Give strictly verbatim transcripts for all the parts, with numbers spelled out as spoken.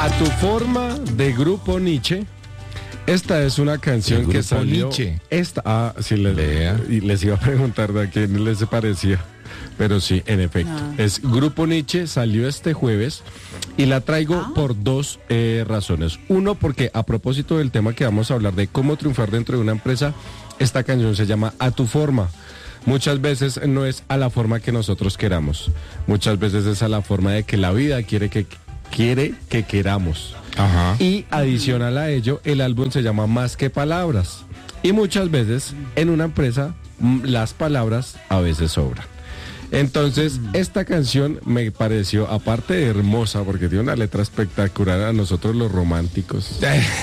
tu forma, de Grupo Nietzsche. Esta es una canción que salió. Nietzsche. Esta, ah, sí, les, y les iba a preguntar de a quién les parecía. Pero sí, en efecto. No. Es Grupo Nietzsche, salió este jueves y la traigo ah. por dos eh, razones. Uno, porque a propósito del tema que vamos a hablar de cómo triunfar dentro de una empresa, esta canción se llama A tu forma. Muchas veces no es a la forma que nosotros queramos. Muchas veces es a la forma de que la vida quiere que, quiere que queramos. Ajá. Y adicional a ello, el álbum se llama Más que Palabras. Y muchas veces en una empresa las palabras a veces sobran. Entonces, esta canción me pareció, aparte de hermosa, porque tiene una letra espectacular a nosotros los románticos.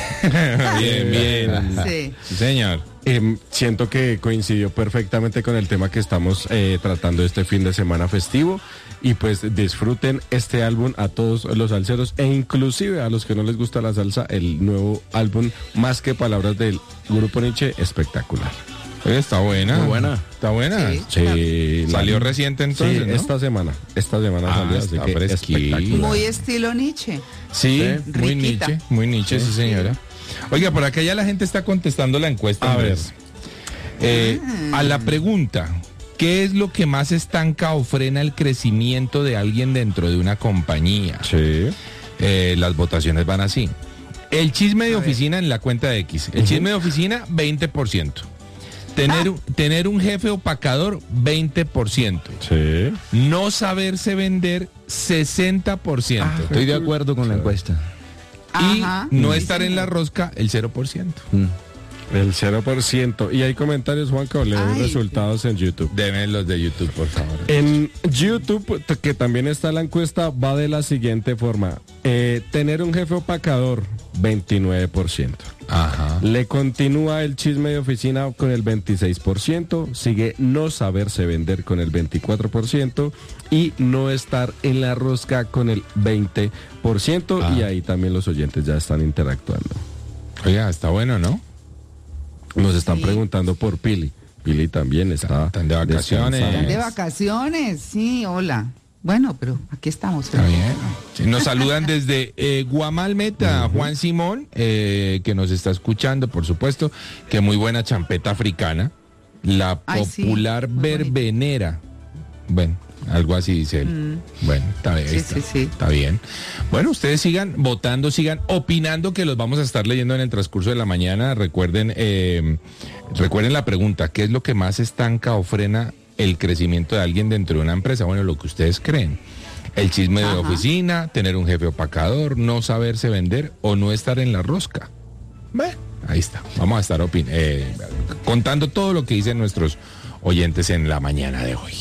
Bien, bien. Sí, sí señor. Eh, siento que coincidió perfectamente con el tema que estamos eh, tratando este fin de semana festivo. Y pues disfruten este álbum a todos los salseros e inclusive a los que no les gusta la salsa, el nuevo álbum Más que Palabras del Grupo Nietzsche, espectacular. Está buena. Muy buena. Está buena. Sí. sí Salió la... reciente entonces, sí, ¿no? esta semana. Esta semana ah, salió, así que espectacular. Muy estilo Nietzsche. Sí, sí muy Nietzsche, muy Nietzsche, sí, sí señora. Oiga, por acá ya la gente está contestando la encuesta. A ver. Eh, ah. A la pregunta, ¿qué es lo que más estanca o frena el crecimiento de alguien dentro de una compañía? Sí. Eh, las votaciones van así. El chisme de oficina en la cuenta de X. El uh-huh. chisme de oficina, veinte por ciento. Tener, ah. tener un jefe opacador, veinte por ciento. Sí. No saberse vender, sesenta por ciento. Ah, estoy de acuerdo con sí. la encuesta. Y Ajá. no sí, estar sí. en la rosca, el cero por ciento. Mm. El cero por ciento. Y hay comentarios, Juanca, o le doy resultados en YouTube. Deme los de YouTube, por favor. En YouTube, que también está la encuesta, va de la siguiente forma. Eh, tener un jefe opacador, veintinueve por ciento. Ajá. Le continúa el chisme de oficina con el veintiséis por ciento. Sigue no saberse vender con el veinticuatro por ciento. Y no estar en la rosca con el veinte por ciento. Ah. Y ahí también los oyentes ya están interactuando. Oiga, está bueno, ¿no? Nos están sí. preguntando por Pili. Pili también está. Están de vacaciones. Están de vacaciones, sí, hola. Bueno, pero aquí estamos. Está bien. Sí, nos saludan desde eh, Guamalmeta, uh-huh. Juan Simón, eh, que nos está escuchando, por supuesto, que muy buena champeta africana. La Ay, popular sí, verbenera. Bueno, algo así dice él. Mm. Bueno, está bien. Sí, está, sí, sí. está bien. Bueno, ustedes sigan votando, sigan opinando, que los vamos a estar leyendo en el transcurso de la mañana. Recuerden, eh, recuerden la pregunta, ¿qué es lo que más estanca o frena el crecimiento de alguien dentro de una empresa? Bueno, lo que ustedes creen. El chisme Ajá. de oficina, tener un jefe opacador, no saberse vender o no estar en la rosca. Bueno, ahí está. Vamos a estar opin- eh, contando todo lo que dicen nuestros oyentes en la mañana de hoy.